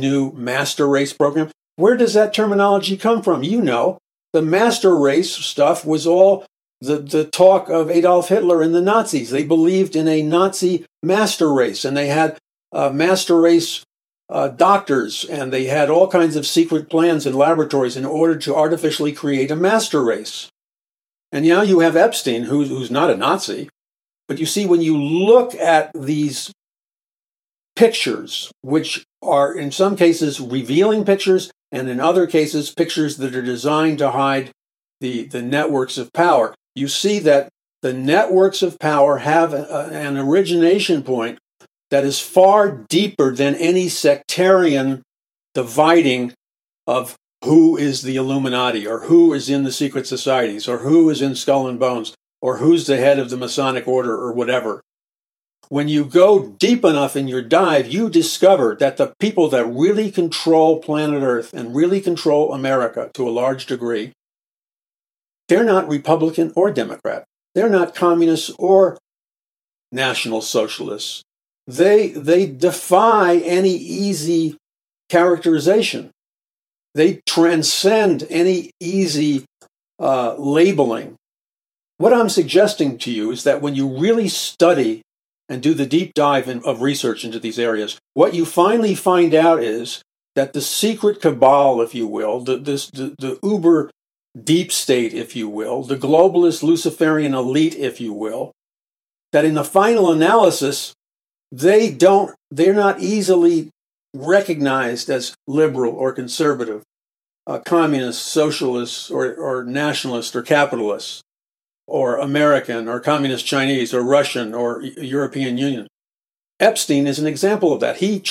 new master race program. Where does that terminology come from? You know, the master race stuff was all the talk of Adolf Hitler and the Nazis. They believed in a Nazi master race, and they had master race doctors, and they had all kinds of secret plans in laboratories in order to artificially create a master race. And now you have Epstein, who's not a Nazi. But you see, when you look at these pictures, which are in some cases revealing pictures, and in other cases pictures that are designed to hide the networks of power, you see that the networks of power have an origination point that is far deeper than any sectarian dividing of who is the Illuminati, or who is in the secret societies, or who is in Skull and Bones, or who's the head of the Masonic Order, or whatever. When you go deep enough in your dive, you discover that the people that really control planet Earth and really control America to a large degree, they're not Republican or Democrat. They're not communists or National Socialists. They defy any easy characterization. They transcend any easy labeling. What I'm suggesting to you is that when you really study and do the deep dive of research into these areas, what you finally find out is that the secret cabal, if you will, the uber deep state, if you will, the globalist Luciferian elite, if you will, that in the final analysis, they're not easily recognized as liberal or conservative, communist, socialist, or nationalist, or capitalist, or American, or communist Chinese, or Russian, or European Union. Epstein is an example of that. He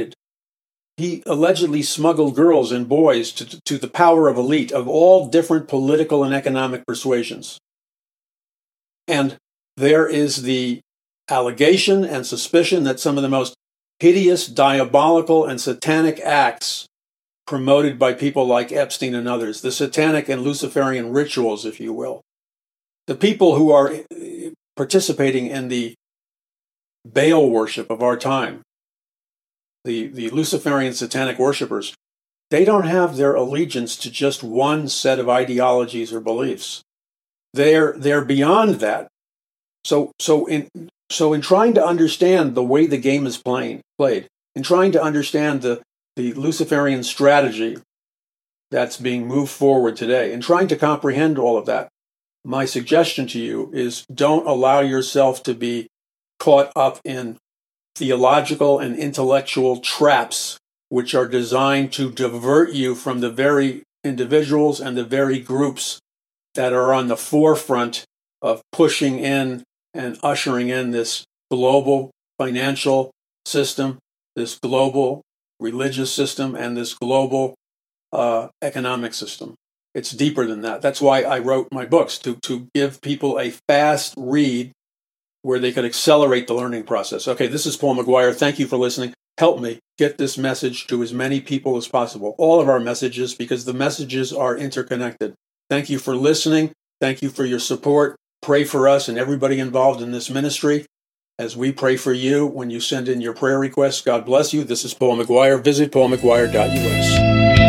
allegedly smuggled girls and boys to the power of elite of all different political and economic persuasions. And there is the allegation and suspicion that some of the most hideous, diabolical, and satanic acts promoted by people like Epstein and others, the satanic and Luciferian rituals, if you will, the people who are participating in the Baal worship of our time, the Luciferian satanic worshipers, they don't have their allegiance to just one set of ideologies or beliefs. They're beyond that. So in trying to understand the way the game is played, in trying to understand the Luciferian strategy that's being moved forward today, in trying to comprehend all of that, my suggestion to you is don't allow yourself to be caught up in theological and intellectual traps which are designed to divert you from the very individuals and the very groups that are on the forefront of pushing in and ushering in this global financial system, this global religious system, and this global economic system. It's deeper than that. That's why I wrote my books, to give people a fast read where they could accelerate the learning process. Okay, this is Paul McGuire. Thank you for listening. Help me get this message to as many people as possible. All of our messages, because the messages are interconnected. Thank you for listening. Thank you for your support. Pray for us and everybody involved in this ministry as we pray for you when you send in your prayer requests. God bless you. This is Paul McGuire. Visit paulmcguire.us.